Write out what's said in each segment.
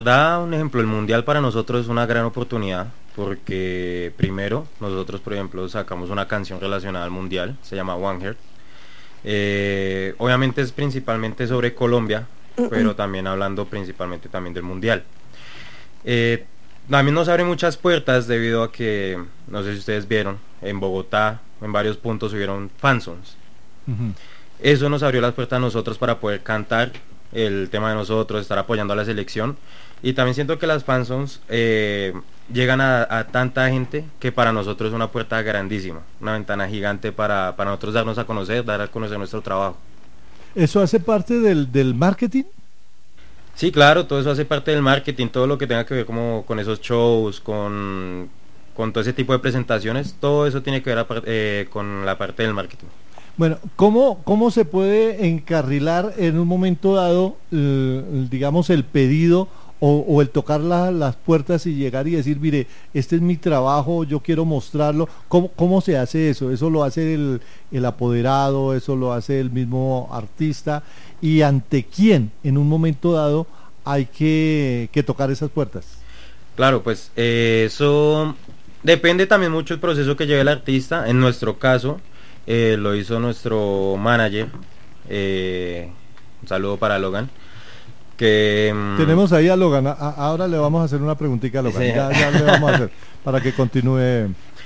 Da un ejemplo, el mundial para nosotros es una gran oportunidad porque primero nosotros, por ejemplo, sacamos una canción relacionada al mundial, se llama One Heart. Obviamente es principalmente sobre Colombia, pero también hablando principalmente también del mundial. También nos abre muchas puertas debido a que, no sé si ustedes vieron, en Bogotá, en varios puntos hubieron fansons. Ujú. Eso nos abrió las puertas a nosotros para poder cantar el tema de nosotros, estar apoyando a la selección. Y también siento que las fansons llegan a tanta gente que para nosotros es una puerta grandísima, una ventana gigante para nosotros darnos a conocer, dar a conocer nuestro trabajo. ¿Eso hace parte del marketing? Sí, claro, todo eso hace parte del marketing, todo lo que tenga que ver como con esos shows, con todo ese tipo de presentaciones, todo eso tiene que ver con la parte del marketing. Bueno, ¿cómo se puede encarrilar en un momento dado, digamos, el pedido o el tocar las puertas y llegar y decir, mire, este es mi trabajo, yo quiero mostrarlo? ¿Cómo se hace eso? ¿Eso lo hace el apoderado, eso lo hace el mismo artista? ¿Y ante quién en un momento dado hay que tocar esas puertas? Claro, pues eso depende también mucho del proceso que lleve el artista. En nuestro caso, lo hizo nuestro manager. Un saludo para Logan. Tenemos ahí a Logan. Ahora le vamos a hacer una preguntita a Logan. Sí. Ya le vamos a hacer para que continúe.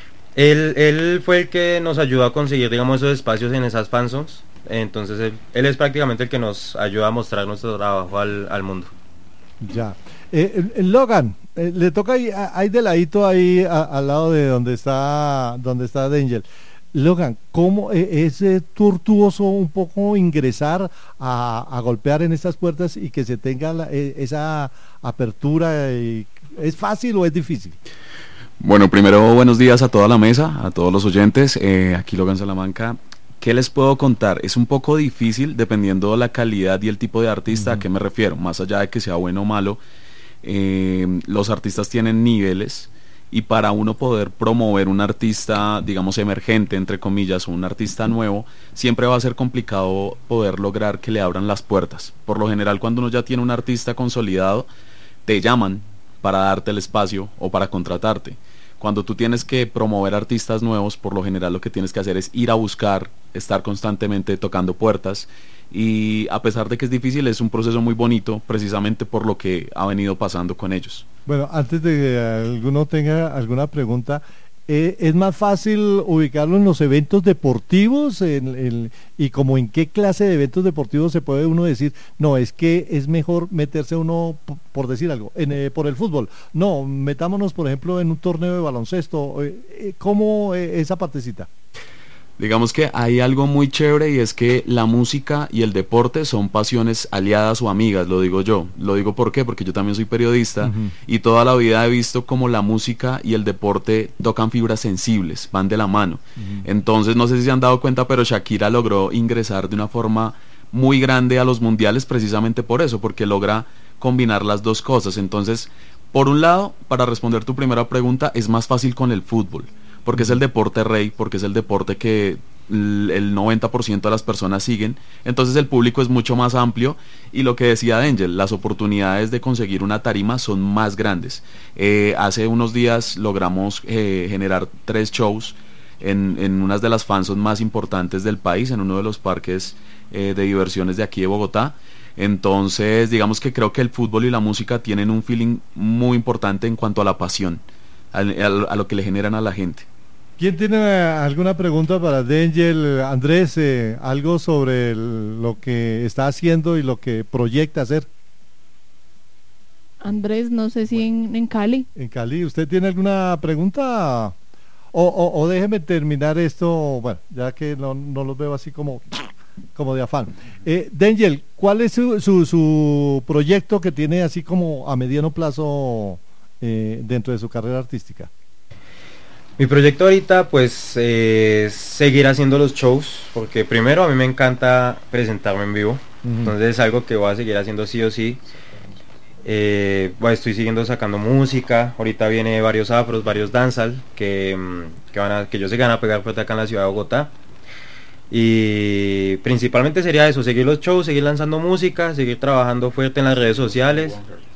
Él fue el que nos ayudó a conseguir, digamos, esos espacios en esas fansons. Entonces él es prácticamente el que nos ayuda a mostrar nuestro trabajo al mundo. Ya. Logan, le toca ahí de ladito ahí al lado de donde está Dangel. Logan, ¿cómo es tortuoso un poco ingresar a golpear en estas puertas y que se tenga esa apertura? ¿Es fácil o es difícil? Bueno, primero buenos días a toda la mesa, a todos los oyentes, aquí Logan Salamanca. ¿Qué les puedo contar? Es un poco difícil dependiendo de la calidad y el tipo de artista. ¿A qué me refiero? Más allá de que sea bueno o malo, los artistas tienen niveles. Y para uno poder promover un artista, digamos, emergente, entre comillas, o un artista nuevo, siempre va a ser complicado poder lograr que le abran las puertas. Por lo general, cuando uno ya tiene un artista consolidado, te llaman para darte el espacio o para contratarte. Cuando tú tienes que promover artistas nuevos, por lo general lo que tienes que hacer es ir a buscar, estar constantemente tocando puertas. Y a pesar de que es difícil, es un proceso muy bonito, precisamente por lo que ha venido pasando con ellos. Bueno, antes de que alguno tenga alguna pregunta, ¿es más fácil ubicarlo en los eventos deportivos? ¿Y como en qué clase de eventos deportivos se puede uno decir, no, es que es mejor meterse uno, por decir algo, por el fútbol? No, metámonos, por ejemplo, en un torneo de baloncesto. ¿Cómo esa partecita? Digamos que hay algo muy chévere y es que la música y el deporte son pasiones aliadas o amigas, lo digo yo. Lo digo ¿por qué? Porque yo también soy periodista y toda la vida he visto como la música y el deporte tocan fibras sensibles, van de la mano. Entonces no sé si se han dado cuenta, pero Shakira logró ingresar de una forma muy grande a los mundiales precisamente por eso, porque logra combinar las dos cosas. Entonces, por un lado, para responder tu primera pregunta, es más fácil con el fútbol, porque es el deporte rey, porque es el deporte que el 90% de las personas siguen. Entonces el público es mucho más amplio y lo que decía Dangel, las oportunidades de conseguir una tarima son más grandes. Hace unos días logramos generar 3 shows en unas de las fanzones más importantes del país, en uno de los parques de diversiones de aquí de Bogotá. Entonces digamos que creo que el fútbol y la música tienen un feeling muy importante en cuanto a la pasión, a lo que le generan a la gente. ¿Quién tiene alguna pregunta para Dangel? Andrés, algo sobre lo que está haciendo y lo que proyecta hacer. Andrés, no sé si en Cali. En Cali, ¿usted tiene alguna pregunta? O déjeme terminar esto, bueno, ya que no los veo así como de afán. Dangel, ¿cuál es su proyecto que tiene así como a mediano plazo dentro de su carrera artística? Mi proyecto ahorita pues es seguir haciendo los shows, porque primero a mí me encanta presentarme en vivo, entonces es algo que voy a seguir haciendo sí o sí. Estoy siguiendo sacando música, ahorita viene varios afros, varios dancehall que yo sé que van a pegar fuerte acá en la ciudad de Bogotá. Y principalmente sería eso, seguir los shows, seguir lanzando música, seguir trabajando fuerte en las redes sociales.